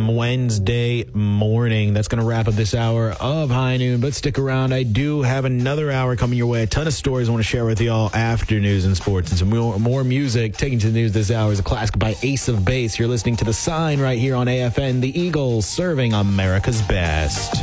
Wednesday morning. That's going to wrap up this hour of High Noon, but stick around. I do have another hour coming your way. A ton of stories I want to share with you all after news and sports, and some more music. Taking to the news this hour is a classic by Ace of Base. You're listening to The Sign right here on AFN. The Eagles serving America's best.